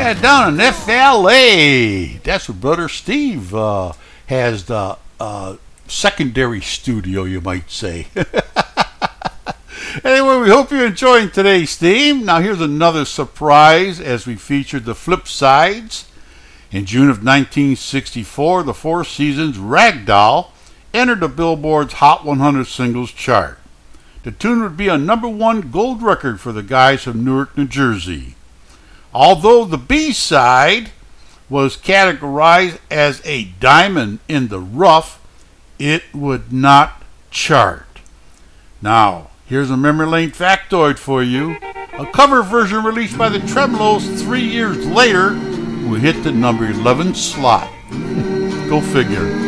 Yeah, down in FLA. That's where Brother Steve has the secondary studio, you might say. Anyway, we hope you're enjoying today's theme. Now, here's another surprise as we featured the flip sides. In June of 1964, the Four Seasons Ragdoll entered the Billboard's Hot 100 Singles chart. The tune would be a #1 gold record for the guys from Newark, New Jersey. Although the B-side was categorized as a diamond in the rough, it would not chart. Now, here's a memory lane factoid for you. A cover version released by the Tremeloes 3 years later would hit the number 11 slot. Go figure.